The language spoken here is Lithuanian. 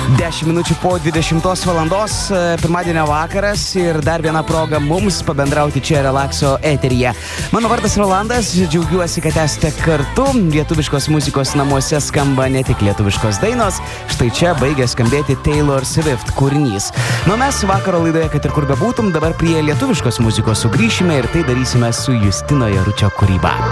10 minučių po 20 valandos, pirmadienio vakaras ir dar viena proga mums pabendrauti čia Relakso eteryje. Mano vardas Rolandas, džiaugiuosi, kad esate kartu. Lietuviškos muzikos namuose skamba ne tik lietuviškos dainos, štai čia baigia skambėti Taylor Swift kūrinys. Nu mes vakaro laidoje, kad ir kur bebūtum, dabar prie lietuviškos muzikos sugrįšime ir tai darysime su Justino Jaručio kūryba.